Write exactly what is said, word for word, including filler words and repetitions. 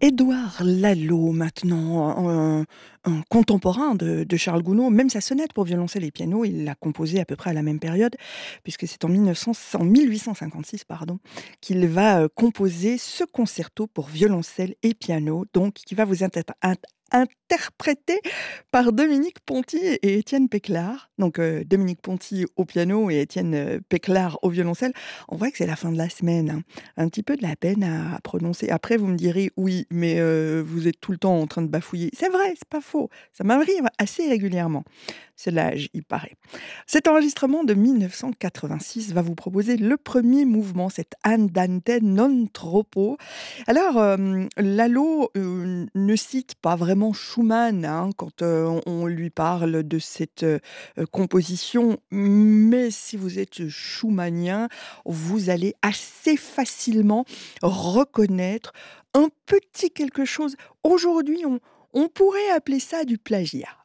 Édouard Lalo, maintenant, un, un contemporain de, de Charles Gounod, même sa sonate pour violoncelle et piano, il l'a composée à peu près à la même période, puisque c'est en, mille neuf cents en mille huit cent cinquante-six pardon, qu'il va euh, composer ce concerto pour violoncelle et piano, donc qui va vous inter- int- interprété par Dominique Ponty et Étienne Péclard. Donc euh, Dominique Ponty au piano et Étienne euh, Péclard au violoncelle. On voit que c'est la fin de la semaine, hein. Un petit peu de la peine à, à prononcer. Après, vous me direz, oui, mais euh, vous êtes tout le temps en train de bafouiller. C'est vrai, c'est pas faux. Ça m'arrive assez régulièrement. C'est l'âge, il paraît. Cet enregistrement de mille neuf cent quatre-vingt-six va vous proposer le premier mouvement, cet Andante non troppo. Alors, euh, Lalo euh, ne cite pas vraiment Schumann hein, quand euh, on, on lui parle de cette euh, composition, mais si vous êtes schumannien, vous allez assez facilement reconnaître un petit quelque chose. Aujourd'hui, on, on pourrait appeler ça du plagiat.